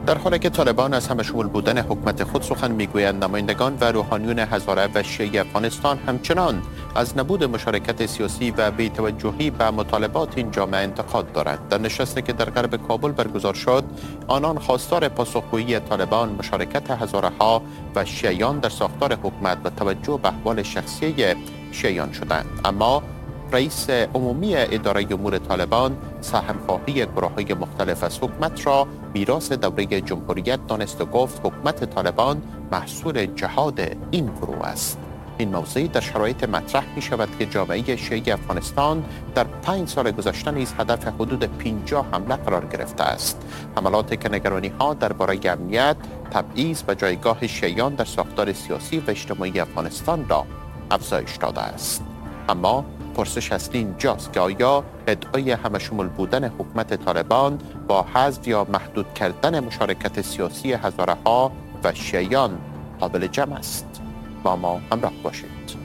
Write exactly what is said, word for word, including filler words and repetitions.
در حالی که طالبان از همه‌شمول بودن حکومت خود سخن میگویند، نمایندگان و روحانیون هزاره و شیعه افغانستان همچنان از نبود مشارکت سیاسی و بی‌توجهی به مطالبات این جامعه انتقاد دارند. در نشستی که در غرب کابل برگزار شد، آنان خواستار پاسخگویی طالبان، مشارکت هزاره ها و شیعیان در ساختار حکومت و توجه به احوال شخصی شیعیان شدند. اما رئیس عمومی اداره امور طالبان سهم‌خواهی گروه‌های مختلف از حکومت را میراث دوره جمهوریت دانست و گفت حکومت طالبان محصول جهاد این گروه است. این موضوع در شرایط مطرح می شود که جامعه شیعه افغانستان در پنج سال گذشته نیز هدف حدود پنجاه حمله قرار گرفته است. حملاتی که نگرانی ها درباره امنیت، تبعیض و جایگاه شیعیان در ساختار سیاسی و اجتماعی افغانستان را افزایش داده است. اما پرسش اصلی اینجاست که آیا ادعای همه‌شمول بودن حکومت طالبان با حذف یا محدود کردن مشارکت سیاسی هزاره ها و شیعیان قابل جمع است؟ با ما همراه باشید.